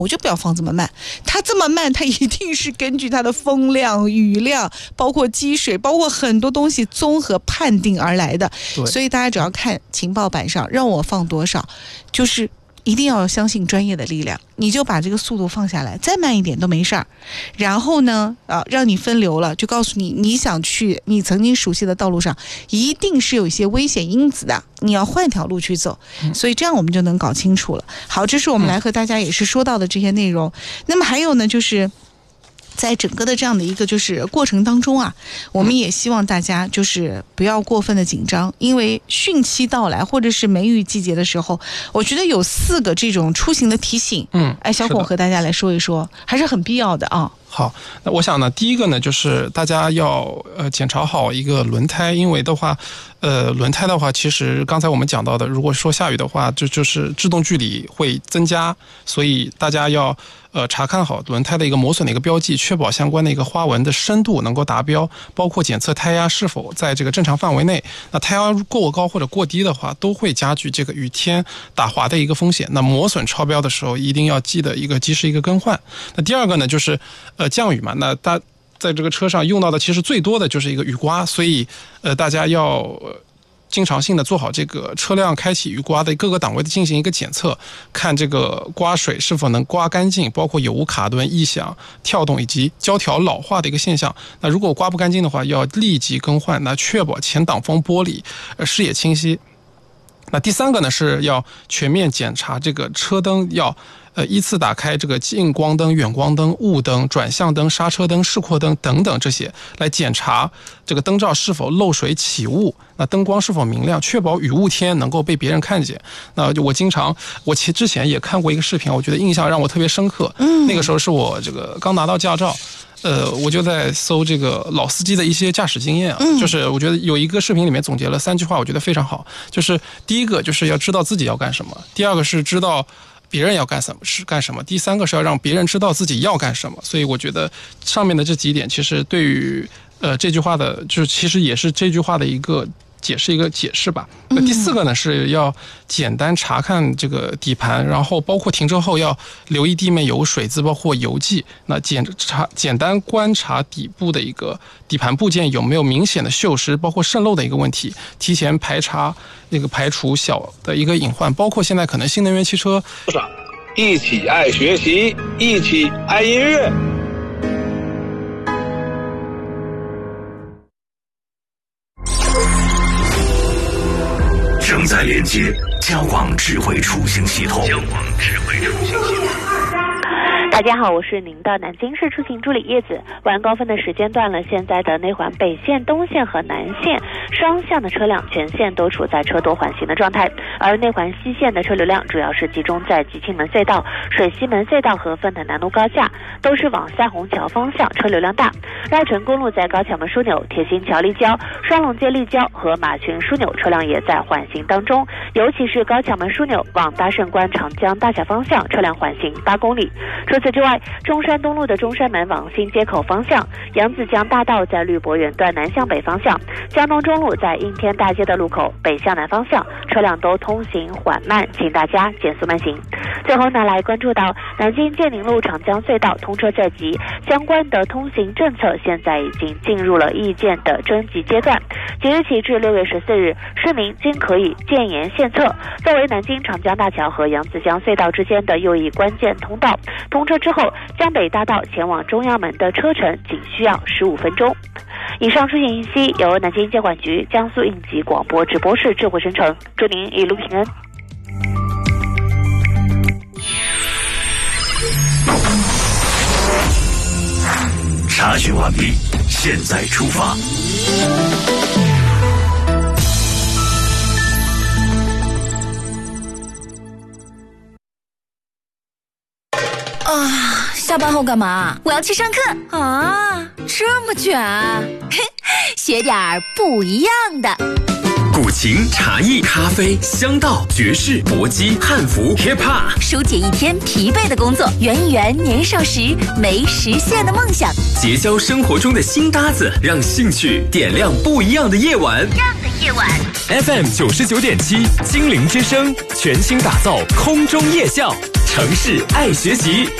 我就不要放这么慢，它这么慢，它一定是根据它的风量、雨量，包括积水，包括很多东西综合判定而来的。所以大家只要看情报板上让我放多少，就是一定要相信专业的力量，你就把这个速度放下来，再慢一点都没事儿。然后呢，让你分流了，就告诉你，你想去你曾经熟悉的道路上，一定是有一些危险因子的，你要换条路去走。所以这样我们就能搞清楚了。好，这是我们来和大家也是说到的这些内容。那么还有呢，就是在整个的这样的一个就是过程当中啊，我们也希望大家就是不要过分的紧张，因为汛期到来或者是梅雨季节的时候，我觉得有4个这种出行的提醒。小孔和大家来说一说，还是很必要的啊。 好，那我想呢，第一个呢，就是大家要检查好一个轮胎，因为的话，轮胎的话，其实刚才我们讲到的，如果说下雨的话，就是制动距离会增加，所以大家要查看好轮胎的一个磨损的一个标记，确保相关的一个花纹的深度能够达标，包括检测胎压是否在这个正常范围内。那胎压过高或者过低的话，都会加剧这个雨天打滑的一个风险。那磨损超标的时候，一定要记得及时一个更换。那第二个呢，就是降雨嘛，那在这个车上用到的其实最多的就是一个雨刮，所以大家要经常性的做好这个车辆开启雨刮的各个档位的进行一个检测，看这个刮水是否能刮干净，包括有无卡顿、异响、跳动以及胶条老化的一个现象。那如果刮不干净的话，要立即更换，那确保前挡风玻璃视野清晰。那第三个呢，是要全面检查这个车灯，要依次打开这个近光灯、远光灯、雾灯、转向灯、刹车灯、示廓灯等等这些，来检查这个灯罩是否漏水起雾，那灯光是否明亮，确保雨雾天能够被别人看见。那我之前也看过一个视频，我觉得印象让我特别深刻。那个时候是我这个刚拿到驾照。我就在搜这个老司机的一些驾驶经验啊，就是我觉得有一个视频里面总结了3句话，我觉得非常好。就是第一个就是要知道自己要干什么，第二个是知道别人要干什么，第三个是要让别人知道自己要干什么。所以我觉得上面的这几点其实对于这句话的，就是其实也是这句话的一个解释吧。那第4个呢，是要简单查看这个底盘，然后包括停车后要留意地面有水渍，包括油迹。那简单观察底部的一个底盘部件有没有明显的锈蚀，包括渗漏的一个问题，提前排除小的一个隐患。包括现在可能新能源汽车一起爱学习，一起爱音乐。 正在连接交广智慧出行系统。 大家好，我是您的南京市出行助理叶子。晚高峰的时间段了，现在的内环北线、东线和南线双向的车辆全线都处在车多缓行的状态，而内环西线的车流量主要是集中在吉庆门隧道、水西门隧道和凤潭南路高架，都是往赛虹桥方向车流量大。绕城公路在高桥门枢纽、铁心桥立交、双龙街立交和马群枢纽车辆也在缓行当中，尤其是高桥门枢纽往大胜关长江大桥方向车辆缓行8公里。除此之外，中山东路的中山门往新街口方向，扬子江大道在绿博园段南向北方向，江东中路在应天大街的路口北向南方向，车辆都通行缓慢，请大家减速慢行。最后呢，来关注到南京建宁路长江隧道通车在即，相关的通行政策现在已经进入了意见的征集阶段。即日起至6月14日，市民均可以建言献策。作为南京长江大桥和扬子江隧道之间的又一关键通道，通车之后，江北大道前往中央门的车程仅需要15分钟。以上出行信息由南京交管局江苏应急广播直播室智慧生成，祝您一路平安。 查询完毕，现在出发。 下班后干嘛？ 我要去上课啊！这么卷，学点不一样的。 古琴、茶艺、咖啡、香道、爵士、搏击、汉服、hiphop， 疏解一天疲惫的工作，圆一圆年少时没实现的梦想， 结交生活中的新搭子，让兴趣点亮不一样的夜晚。FM 99.7，精灵之声，全新打造空中夜校。 城市爱学习。